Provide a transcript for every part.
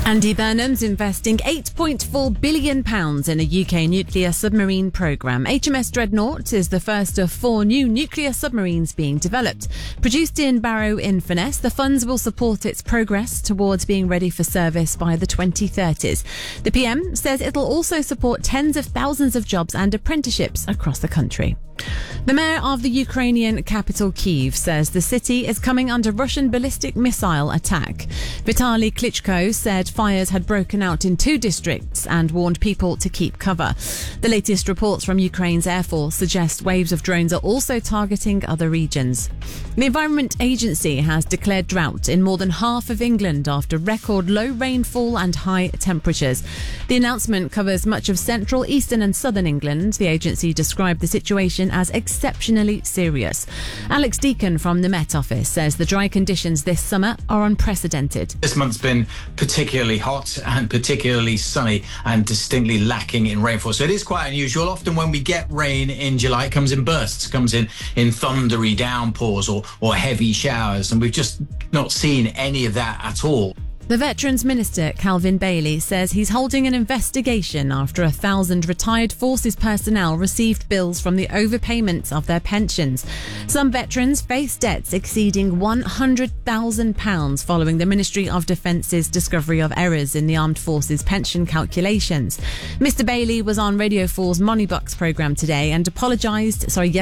Andy Burnham's investing £8.4 billion in a UK nuclear submarine programme. HMS Dreadnought is the first of 4 new nuclear submarines being developed. Produced in Barrow-in-Furness, the funds will support its progress towards being ready for service by the 2030s. The PM says it'll also support tens of thousands of jobs and apprenticeships across the country. The mayor of the Ukrainian capital Kyiv says the city is coming under Russian ballistic missile attack. Vitaly Klitschko said fires had broken out in 2 districts and warned people to keep cover. The latest reports from Ukraine's Air Force suggest waves of drones are also targeting other regions. The Environment Agency has declared drought in more than half of England after record low rainfall and high temperatures. The announcement covers much of central, eastern and southern England. The agency described the situation as exceptionally serious. Alex Deacon from the Met Office says the dry conditions this summer are unprecedented. This month's been particularly hot and particularly sunny and distinctly lacking in rainfall. So it is quite unusual. Often when we get rain in July, it comes in bursts, comes in thundery downpours or heavy showers. And we've just not seen any of that at all. The Veterans Minister, Calvin Bailey, says he's holding an investigation after 1,000 retired forces personnel received bills from the overpayment of their pensions. Some veterans face debts exceeding £100,000 following the Ministry of Defence's discovery of errors in the Armed Forces pension calculations. Mr Bailey was on Radio 4's Money Bucks programme yesterday and apologised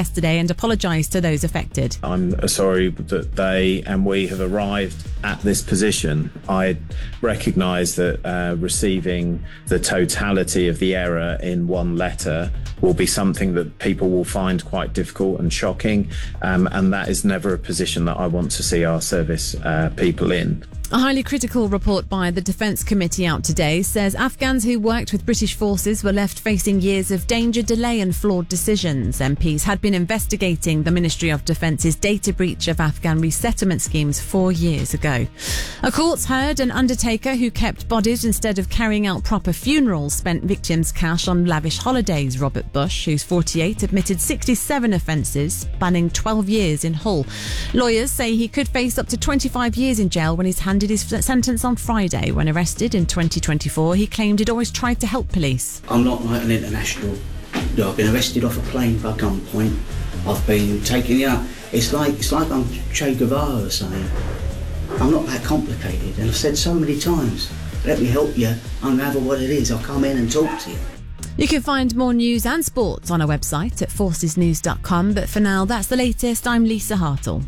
to those affected. I'm sorry that they and we have arrived at this position. I recognise that receiving the totality of the error in one letter will be something that people will find quite difficult and shocking, and that is never a position that I want to see our service people in. A highly critical report by the Defence Committee out today says Afghans who worked with British forces were left facing years of danger, delay and flawed decisions. MPs had been investigating the Ministry of Defence's data breach of Afghan resettlement schemes 4 years ago. A court's heard an undertaker who kept bodies instead of carrying out proper funerals spent victims' cash on lavish holidays. Robert Bush, who's 48, admitted 67 offences, spanning 12 years in Hull. Lawyers say he could face up to 25 years in jail when he's handed his sentence on Friday. When arrested in 2024, he claimed he'd always tried to help police. I'm not like an international. I've been arrested off a plane by gunpoint. I've been taken, it's like I'm Che Guevara or something. I'm not that complicated, and I've said so many times, let me help you unravel what it is. I'll come in and talk to you. You can find more news and sports on our website at forcesnews.com, but for now, that's the latest. I'm Lisa Hartle.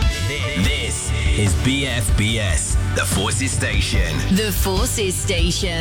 This is BFBS, the Forces Station. The Forces Station.